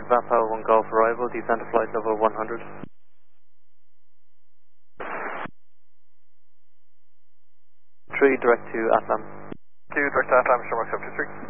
Papa 1 Golf arrival, descend to flight level 100. 3 direct to Atlam. 2 direct to Atlam, Shamrock 73.